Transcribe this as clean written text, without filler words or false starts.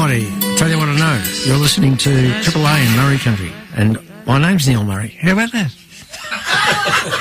Almighty, tell you what I know. You're listening to Triple A in Murray Country, and my name's Neil Murray. How about that?